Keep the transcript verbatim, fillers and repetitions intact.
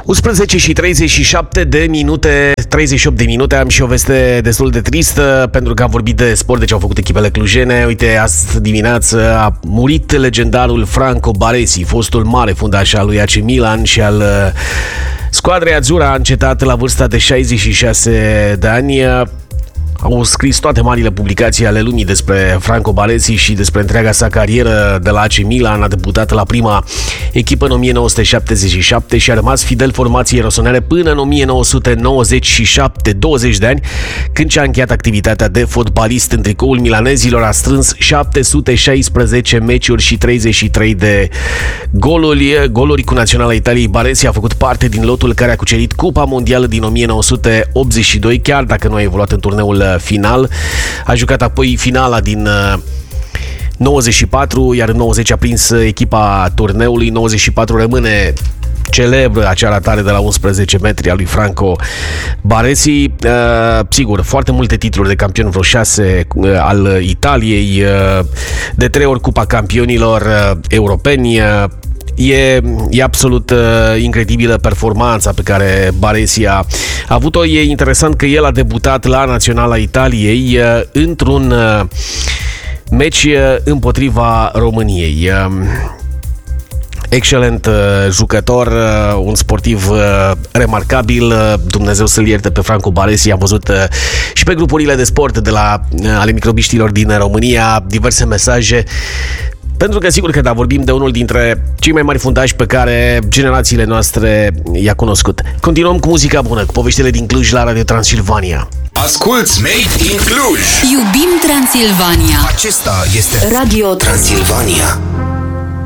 unsprezece și treizeci și șapte de minute, treizeci și opt de minute. Am și o veste destul de tristă, pentru că am vorbit de sport, deci au făcut echipele clujene. Uite, azi dimineață a murit legendarul Franco Baresi, fostul mare fundaș al lui A C Milan și al squadrei azzurra. A încetat la vârsta de șaizeci și șase de ani. Au scris toate marile publicații ale lumii despre Franco Baresi și despre întreaga sa carieră de la A C Milan. A debutat la prima echipă în o mie nouă sute șaptezeci și șapte și a rămas fidel formației rosonere până în o mie nouă sute nouăzeci și șapte, douăzeci de ani, când și-a încheiat activitatea de fotbalist în tricoul milanezilor. A strâns șapte sute șaisprezece meciuri și treizeci și trei de goluri, goluri cu naționala Italiei. Baresi a făcut parte din lotul care a cucerit Cupa Mondială din o mie nouă sute optzeci și doi, chiar dacă nu a evoluat în turneul final. A jucat apoi finala din nouăzeci și patru, iar în nouăzeci a prins echipa turneului. nouăzeci și patru rămâne celebră acea ratare de la unsprezece metri a lui Franco Baresi. Uh, sigur, foarte multe titluri de campion, vreo șase uh, al Italiei, uh, de trei ori Cupa Campionilor uh, europeni. Uh, E, e absolut uh, incredibilă performanța pe care Baresi a avut-o. E interesant că el a debutat la Naționala Italiei uh, într-un uh, meci uh, împotriva României. Uh, Excelent uh, jucător, uh, un sportiv uh, remarcabil. Uh, Dumnezeu să-l ierte pe Franco Baresi. Am văzut uh, și pe grupurile de sport de la, uh, ale microbiștilor din România diverse mesaje. Pentru că sigur că da, vorbim de unul dintre cei mai mari fundași pe care generațiile noastre i-a cunoscut. Continuăm cu muzica bună, cu poveștile din Cluj la Radio Transilvania. Asculți Made in Cluj! Iubim Transilvania! Acesta este Radio Transilvania.